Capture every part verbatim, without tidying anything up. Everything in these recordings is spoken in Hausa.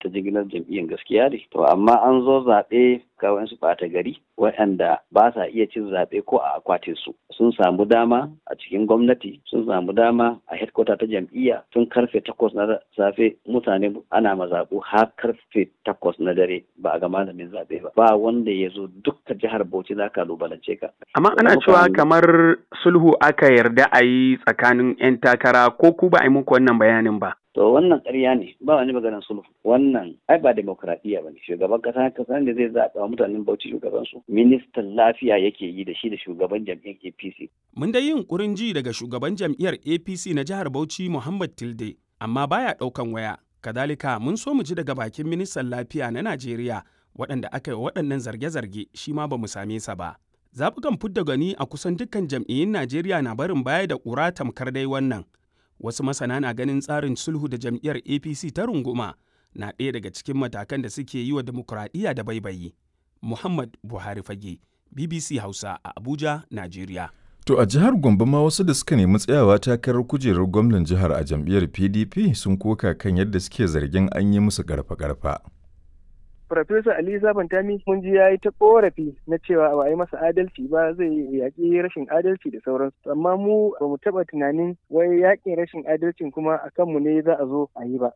ta jigilar jam'iyyar gaskiya ne. To amma an zo zaɓe ga wasu ɓata gari waɗanda ba sa iya cin zaɓe ko a akwatin su. Sun samu dama a cikin gwamnati, sun samu dama a headquarter ta jam'iyya tun karfe takwas na safe mutane ana mazaɓu har karfe takwas na dare ba a ga malamin zaɓe ba. Ba wanda ya zo dukka jihar Bauchi za ka lubalance ka. Amma ana cewa kamar sulhu aka yarda a yi tsakanin 'yan takara ko ku ba a yi muku wannan bayanin ba. To wannan ƙarya ne, ba wani maganar sulhu. Wannan ai ba demokradiyya ba ne. Shugaban ƙasa kasa ne zai zaɓa wa mutanen Bauchi shugabansu. Ministan lafiya yake yi da shi da shugaban jam'iyyar A P C. Mun dai yin ƙurin ji daga shugaban jam'iyyar A P C na jihar Bauchi Muhammad Tilde, amma baya ɗaukan waya. Kadalika mun so mu ji daga bakin ministan lafiya na Najeriya waɗanda aka yi waɗannan zarge-zarge shi ma ba mu same sa ba. Zaɓukan fidda gani a kusan dukkan jam'iyyun Najeriya na barin baya da ƙura tamkar dai wannan. Wasu masana na ganin tsarin sulhu da jam'iyyar A P C ta runguma na ɗaya daga cikin matakan da suke yi wa dimokuraɗiyya da baibayi. Muhammad Buhari Fage, B B C Hausa a Abuja, Najeriya. To a jihar Gombe ma wasu da suka nemi tsayawa takarar kujerar gwamnan jihar a jam'iyyar P D P sun koka kan yadda suke zargin an yi musu garfa-garfa. Farfesa Ali Sabantami mun ji ya yi ta korafi na cewa ba a yi masa adalci ba, zai yaƙi rashin adalci da sauransu. Amma mu ba mu taɓa tunanin wai yaƙin rashin adalcin kuma a kanmu ne za a zo a yi ba.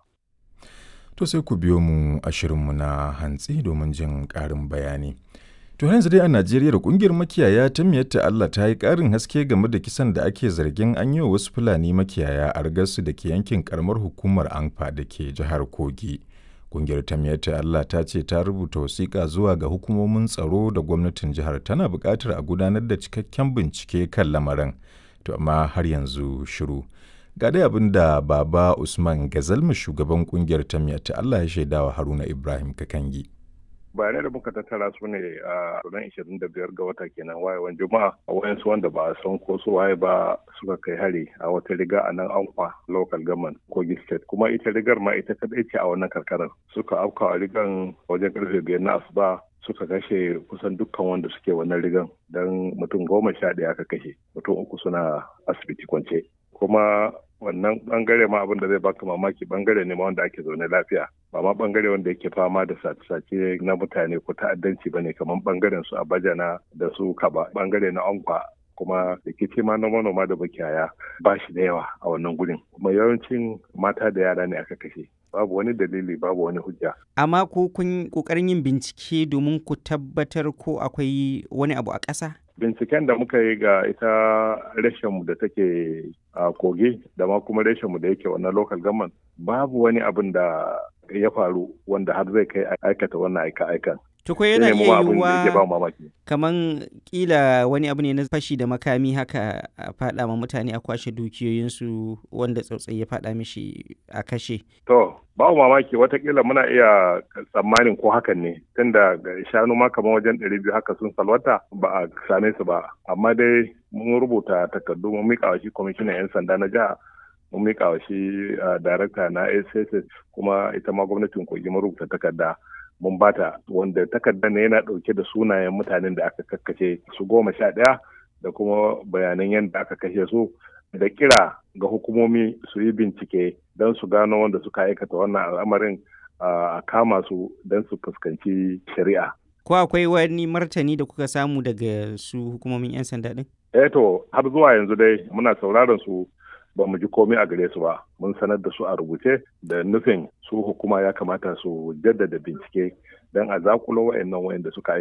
To sai ku biyo mu a shirinmu na hantsi domin jin ƙarin bayani. To yanzu dai a Najeriya da ƙungiyar makiyaya ta Miyatta Allah ta yi ƙarin haske game da kisan da ake zargin an yi wa wasu Fulani makiyaya a Argasu da ke yankin ƙaramar hukumar Anfa da ke jihar Kogi. Ƙungiyar ta Miyatta Allah ta ce ta rubuta wasiƙa zuwa ga hukumomin tsaro da gwamnatin jihar tana buƙatar a gudanar da cikakken bincike kan lamarin. To amma har yanzu shiru. Ga dai abin da Baba Usman Gazalma shugaban ƙungiyar ta Miyatta Allah ya shaidawa Haruna Ibrahim Kakangi. bayanai da muka tattara su ne a ranar ishirin da biyar ga wata kenan wayewan juma'a a wayansu wanda ba a san ko su waye ba suka kai hari a wata riga a nan Ankwa local government Kogi state, kuma ita rigar ma ita kadai ce a wannan karkarar. Suka afka a rigan wajen karfe biyar na asuba suka kashe kusan dukkan wanda suke wannan rigan, don mutum goma sha ɗaya aka kashe, mutum uku suna asibiti kwance. Kuma wannan bangare ma abin da zai baka mamaki bangare ne ma wanda ake zaune lafiya, ba ma bangare wanda yake fama da sace-sace na mutane ko ta'addanci bane kamar bangaren su Abajana da su Kaba, bangare na Ankwa. Kuma rikici ma na manoma da makiyaya ba shi da yawa a wannan gurin, kuma yawancin mata da yara ne aka kashe. Babu wani dalili, babu wani hujja. Amma ko kun kokarin yin bincike domin ku tabbatar ko akwai wani abu a ƙasa? Binciken da muka yi ga ita reshenmu da take a Kogi da ma kuma reshenmu da yake wannan local government, babu wani abin da ya faru wanda har zai kai aikata wannan aika-aikan. Tuko yana iya yiwuwa kaman kila wani abu ne na fashi da makami haka a faɗa ma mutane a kwashe dukiyoyinsu wanda tsautsayi ya faɗa mishi a kashe. To, babu mamaki watakila muna iya tsammanin ko hakan ne, tunda shanu ma kamar wajen ɗari biyu haka sun salwata ba a same su ba. Amma dai mun rubuta takardu mun miƙa wa shi kwamishinan 'yan sanda na jiha, mun miƙa wa shi darakta na S S S, kuma ita ma gwamnatin Kogi mun rubuta takarda mun bata, wanda takardar ne yana ɗauke da sunayen mutanen da aka kakkace su goma sha ɗaya da kuma bayanan yadda aka kashe su, da kira ga hukumomi su yi bincike don su gano wanda suka aikata wannan al'amarin a kama su don su fuskanci shari'a. Ko akwai wani martani da kuka samu daga su hukumomin 'yan sanda ɗin? Eh to, har zuwa yanzu dai muna sauraron su, ba mu ji komai a gare su ba. Mun sanar da su a rubuce da nufin su hukuma ya kamata su jaddada bincike don a zakulo wa'annan wa'anda suka